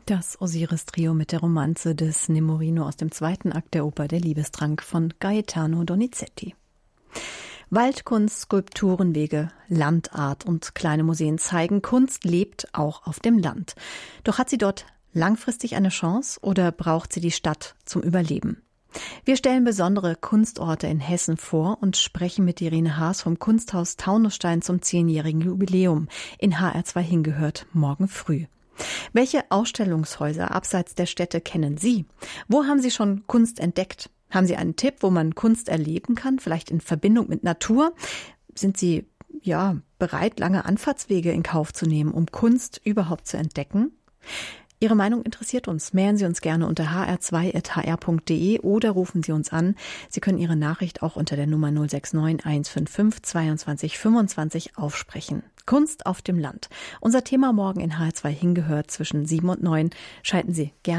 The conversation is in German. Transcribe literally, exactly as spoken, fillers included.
Das Osiris-Trio mit der Romanze des Nemorino aus dem zweiten Akt der Oper Der Liebestrank von Gaetano Donizetti. Waldkunst, Skulpturen, Wege, Landart und kleine Museen zeigen, Kunst lebt auch auf dem Land. Doch hat sie dort langfristig eine Chance oder braucht sie die Stadt zum Überleben? Wir stellen besondere Kunstorte in Hessen vor und sprechen mit Irene Haas vom Kunsthaus Taunusstein zum zehnjährigen Jubiläum in H R zwei hingehört morgen früh. Welche Ausstellungshäuser abseits der Städte kennen Sie? Wo haben Sie schon Kunst entdeckt? Haben Sie einen Tipp, wo man Kunst erleben kann, vielleicht in Verbindung mit Natur? Sind Sie ja bereit, lange Anfahrtswege in Kauf zu nehmen, um Kunst überhaupt zu entdecken? Ihre Meinung interessiert uns. Mailen Sie uns gerne unter h r zwei at h r punkt d e oder rufen Sie uns an. Sie können Ihre Nachricht auch unter der Nummer null sechs neun eins fünf fünf zweiundzwanzig fünfundzwanzig aufsprechen. Kunst auf dem Land. Unser Thema morgen in H R zwei hingehört zwischen sieben und neun. Schalten Sie gerne